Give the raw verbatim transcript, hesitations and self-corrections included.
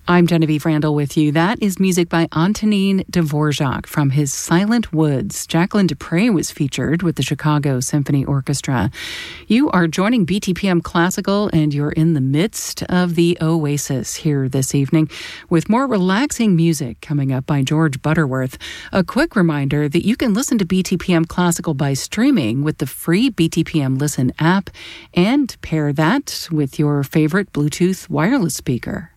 I'm Genevieve Randall with you. That is music by Antonin Dvorak from his Silent Woods. Jacqueline Dupre was featured with the Chicago Symphony Orchestra. You are joining B T P M Classical, and you're in the midst of the Oasis here this evening with more relaxing music coming up by George Butterworth. A quick reminder that you can listen to B T P M Classical by streaming with the free B T P M Listen app and pair that with your favorite Bluetooth wireless speaker.